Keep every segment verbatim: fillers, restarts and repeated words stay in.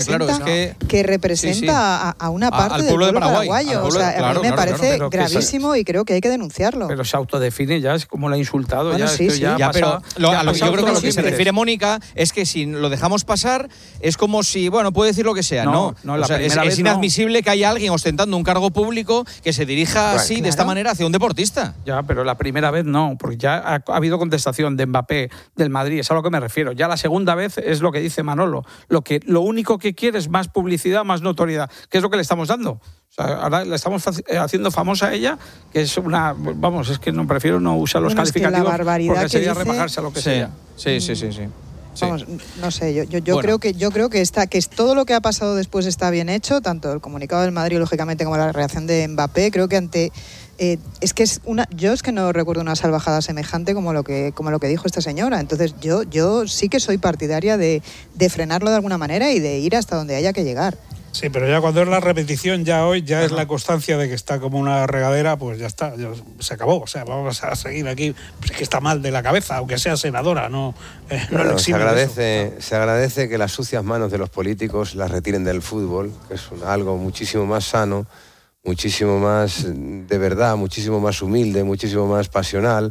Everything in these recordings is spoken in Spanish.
claro, es que, que representa sí, sí. A, a una parte a, del pueblo, pueblo de Paraguay, paraguayo. Pueblo, o sea, claro, a mí me claro, parece claro, gravísimo y creo que hay que denunciarlo. Pero se autodefine ya, es como la ha insultado. Bueno, ya, sí, es sí. ya ya, pasado, pero lo, ya a lo que yo creo que a lo que se límites. refiere Mónica es que si lo dejamos pasar es como si, bueno, puede decir lo que sea, ¿no? no, no o sea, es, es inadmisible no. que haya alguien ostentando un cargo público que se dirija bueno, así, claro. de esta manera, hacia un deportista. Ya, pero la primera vez no, porque ya ha, ha habido contestación de Mbappé, del Madrid, es a lo que me refiero. Ya la segunda vez es lo que dice Manolo. Lo, que, lo único que quiere es más publicidad, más notoriedad, que es lo que le estamos dando. O sea, ahora le estamos haciendo famosa a ella, que es una... Vamos, es que no prefiero no usar los bueno, calificativos es que porque sería dice... rebajarse a lo que sí, sea. Sí, sí, sí, sí. Sí. Vamos, no sé, yo, yo, yo bueno. creo que yo creo que está que todo lo que ha pasado después está bien hecho, tanto el comunicado del Madrid lógicamente como la reacción de Mbappé. Creo que ante eh, es que es una yo es que no recuerdo una salvajada semejante como lo que como lo que dijo esta señora. Entonces yo yo sí que soy partidaria de, de frenarlo de alguna manera y de ir hasta donde haya que llegar. Sí, pero ya cuando es la repetición, ya hoy, ya es la constancia de que está como una regadera, pues ya está, ya se acabó. O sea, vamos a seguir aquí, pues es que está mal de la cabeza, aunque sea senadora, no, eh, no bueno, le se, exime agradece, se agradece que las sucias manos de los políticos las retiren del fútbol, que es un, algo muchísimo más sano, muchísimo más de verdad, muchísimo más humilde, muchísimo más pasional.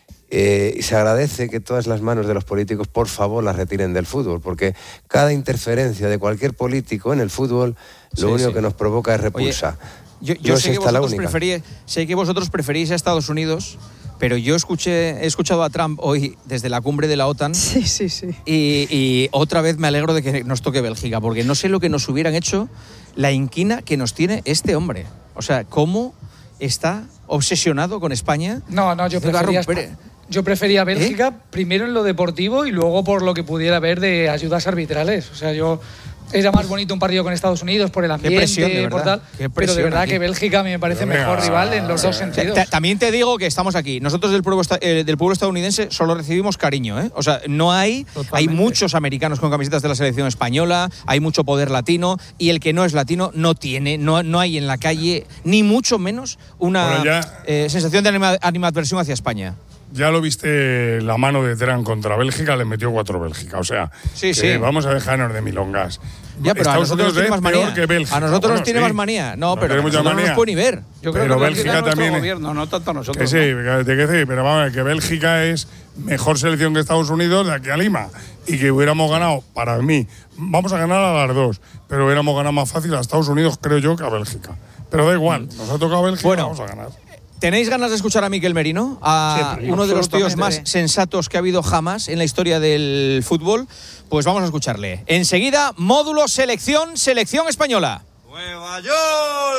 Eh, y se agradece que todas las manos de los políticos, por favor, las retiren del fútbol, porque cada interferencia de cualquier político en el fútbol, lo sí, único sí. que nos provoca es repulsa. Oye, yo yo no sé, es que esta vosotros la preferís, sé que vosotros preferís a Estados Unidos, pero yo escuché, he escuchado a Trump hoy desde la cumbre de la OTAN. Sí, sí, sí. Y, y otra vez me alegro de que nos toque Bélgica, porque no sé lo que nos hubieran hecho, la inquina que nos tiene este hombre. O sea, cómo está obsesionado con España. No, no, yo prefería... Yo prefería Bélgica, ¿eh? Primero en lo deportivo y luego por lo que pudiera haber de ayudas arbitrales. O sea, yo era más bonito un partido con Estados Unidos por el ambiente, presión, de por tal, pero de verdad aquí. Que Bélgica a mí me parece pero mejor venga, rival en los dos sentidos. T- también te digo que estamos aquí. Nosotros del pueblo, eh, del pueblo estadounidense solo recibimos cariño, ¿eh? O sea, no hay... Totalmente. Hay muchos americanos con camisetas de la selección española, hay mucho poder latino, y el que no es latino no tiene, no, no hay en la calle, ni mucho menos, una bueno, ya, eh, sensación de anima, animadversión hacia España. Ya lo viste, la mano de Terán contra Bélgica, le metió cuatro Bélgica. O sea, sí, sí. vamos a dejarnos de milongas. Ya, pero Estados a nosotros Unidos tiene más manía. Que Bélgica. A nosotros bueno, nos tiene sí. más manía. No, no pero a nosotros manía. no nos puede ni ver. Yo creo pero que Bélgica también. Gobierno, no tanto a nosotros. Que sí, ¿no? que, que sí, pero vamos a ver, que Bélgica es mejor selección que Estados Unidos de aquí a Lima. Y que hubiéramos ganado, para mí, vamos a ganar a las dos, pero hubiéramos ganado más fácil a Estados Unidos, creo yo, que a Bélgica. Pero da igual, nos ha tocado Bélgica, bueno, vamos a ganar. ¿Tenéis ganas de escuchar a Miquel Merino? A Siempre, uno de los tíos más sensatos que ha habido jamás en la historia del fútbol. Pues vamos a escucharle. Enseguida, módulo selección, selección española. Nueva York.